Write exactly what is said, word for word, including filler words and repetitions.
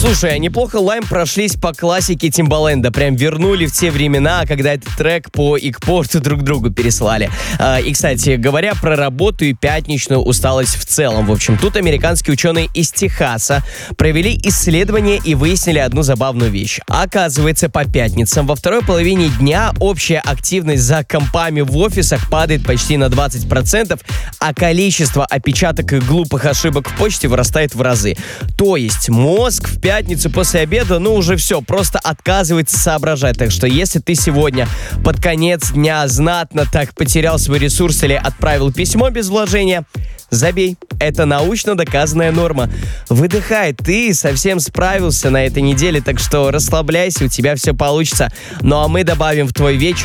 Слушай, а неплохо Лайм прошлись по классике Тимбаленда. Прям вернули в те времена, когда этот трек по икпорту друг другу переслали. А, и, кстати, говоря про работу и пятничную усталость в целом. В общем, тут американские ученые из Техаса провели исследование и выяснили одну забавную вещь. Оказывается, по пятницам во второй половине дня общая активность за компами в офисах падает почти на двадцать процентов, а количество опечаток и глупых ошибок в почте вырастает в разы. То есть мозг в пятницу после обеда, ну уже все, просто отказывается соображать. Так что если ты сегодня под конец дня знатно так потерял свой ресурс или отправил письмо без вложения, забей. Это научно доказанная норма. Выдыхай, ты совсем справился на этой неделе, так что расслабляйся, у тебя все получится. Ну а мы добавим в твой вечер